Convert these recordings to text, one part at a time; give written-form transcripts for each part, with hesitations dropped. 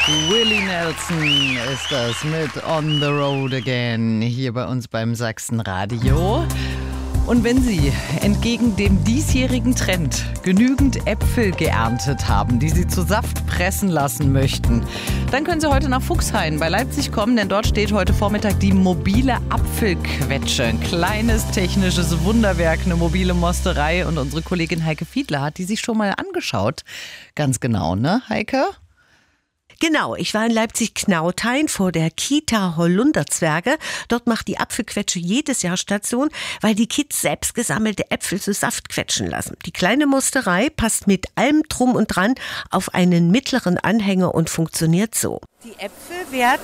Willie Nelson ist das mit On the Road Again hier bei uns beim Sachsenradio. Und wenn Sie entgegen dem diesjährigen Trend genügend Äpfel geerntet haben, die Sie zu Saft pressen lassen möchten, dann können Sie heute nach Fuchshain bei Leipzig kommen, denn dort steht heute Vormittag die mobile Apfelquetsche. Ein kleines technisches Wunderwerk, eine mobile Mosterei. Und unsere Kollegin Heike Fiedler hat die sich schon mal angeschaut. Ganz genau, ne, Heike? Genau, ich war in Leipzig-Knauthain vor der Kita Holunderzwerge. Dort macht die Apfelquetsche jedes Jahr Station, weil die Kids selbst gesammelte Äpfel zu Saft quetschen lassen. Die kleine Musterei passt mit allem Drum und Dran auf einen mittleren Anhänger und funktioniert so. Die Äpfel werden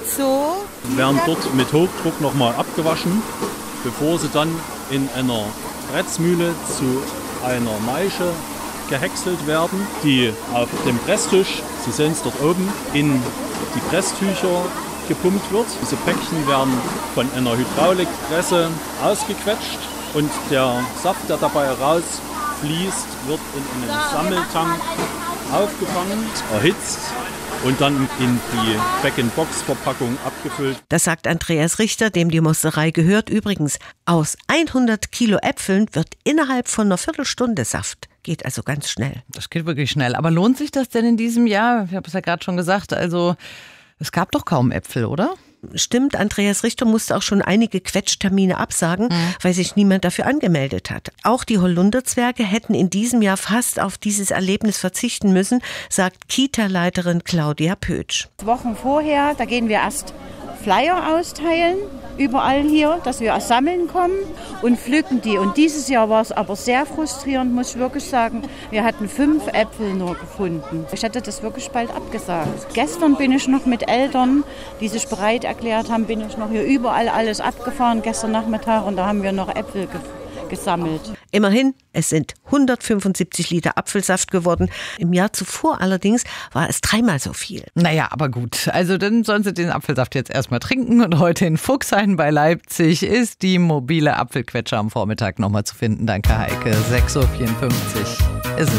dort mit Hochdruck nochmal abgewaschen, bevor sie dann in einer Pretzmühle zu einer Maische gehäckselt werden, die auf dem Presstisch, Sie sehen es dort oben, in die Presstücher gepumpt wird. Diese Päckchen werden von einer Hydraulikpresse ausgequetscht und der Saft, der dabei rausfließt, wird in einen Sammeltank aufgefangen, erhitzt und dann in die Bag-in-Box-Verpackung abgefüllt. Das sagt Andreas Richter, dem die Mosterei gehört. Übrigens, aus 100 Kilo Äpfeln wird innerhalb von einer Viertelstunde Saft. Geht also ganz schnell. Das geht wirklich schnell. Aber lohnt sich das denn in diesem Jahr? Ich habe es ja gerade schon gesagt, also es gab doch kaum Äpfel, oder? Stimmt, Andreas Richter musste auch schon einige Quetschtermine absagen, weil sich niemand dafür angemeldet hat. Auch die Holunderzwerge hätten in diesem Jahr fast auf dieses Erlebnis verzichten müssen, sagt Kita-Leiterin Claudia Pötsch. Wochen vorher, da gehen wir erst Flyer austeilen, überall hier, dass wir sammeln kommen und pflücken die. Und dieses Jahr war es aber sehr frustrierend, muss ich wirklich sagen. Wir hatten 5 Äpfel nur gefunden. Ich hätte das wirklich bald abgesagt. Gestern bin ich noch mit Eltern, die sich bereit erklärt haben, bin ich noch hier überall alles abgefahren, gestern Nachmittag, und da haben wir noch Äpfel gesammelt. Immerhin, es sind 175 Liter Apfelsaft geworden. Im Jahr zuvor allerdings war es 3-mal so viel. Naja, aber gut. Also dann sollen Sie den Apfelsaft jetzt erstmal trinken. Und heute in Fuchshain bei Leipzig ist die mobile Apfelquetsche am Vormittag nochmal zu finden. Danke, Heike. 6.54 Uhr.